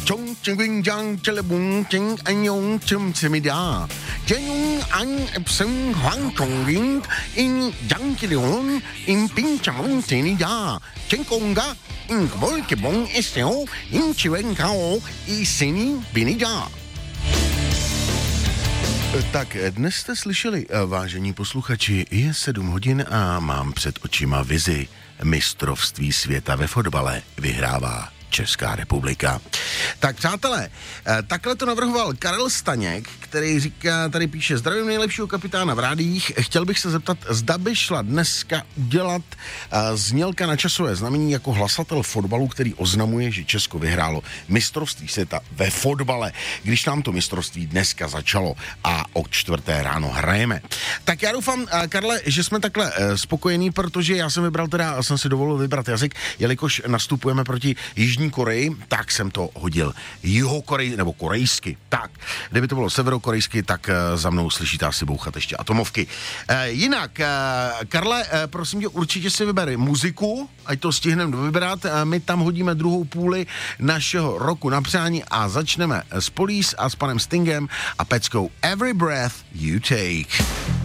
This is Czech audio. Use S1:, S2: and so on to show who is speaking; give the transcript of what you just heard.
S1: Chong ching jang chelebung ching anyong chum semida. Jenung an epsung huang chong ring in jang chilehun in ping chang tenida. Chenkonga in volkebong esteo in chiwen kao i seni binida. Tak dnes jste slyšeli, vážení posluchači, je 7 hodin a mám před očima vizi. Mistrovství světa ve fotbale vyhrává Česká republika. Tak přátelé, takhle to navrhoval Karel Staněk, který říká, tady píše: zdravím nejlepšího kapitána v rádiích, chtěl bych se zeptat, zda by šla dneska udělat znělka na časové znamení jako hlasatel fotbalu, který oznamuje, že Česko vyhrálo mistrovství světa ve fotbale, když nám to mistrovství dneska začalo a o 4. ráno hrajeme. Tak já doufám, Karle, že jsme takhle spokojení, protože já jsem jsem si dovolil vybrat jazyk, jelikož nastupujeme proti Jižní Koreji, tak jsem to hodil jihokorejsky, nebo korejsky. Tak, kdyby to bylo severokorejsky, tak za mnou slyšíte asi bouchat ještě atomovky. Jinak, Karle, prosím tě, určitě si vyber muziku, ať to stihneme vybrat. My tam hodíme druhou půli našeho roku na přání a začneme s Police a s panem Stingem a peckou Every Breath You Take.